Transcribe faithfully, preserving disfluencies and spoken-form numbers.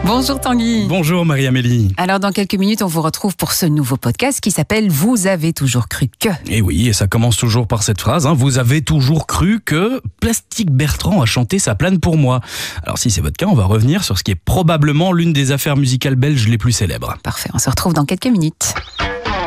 Bonjour Tanguy. Bonjour Marie-Amélie. Alors dans quelques minutes, on vous retrouve pour ce nouveau podcast qui s'appelle « Vous avez toujours cru que ». Et oui, et ça commence toujours par cette phrase, hein, vous avez toujours cru que Plastique Bertrand a chanté Ça plane pour moi. Alors si c'est votre cas, on va revenir sur ce qui est probablement l'une des affaires musicales belges les plus célèbres. Parfait, on se retrouve dans quelques minutes.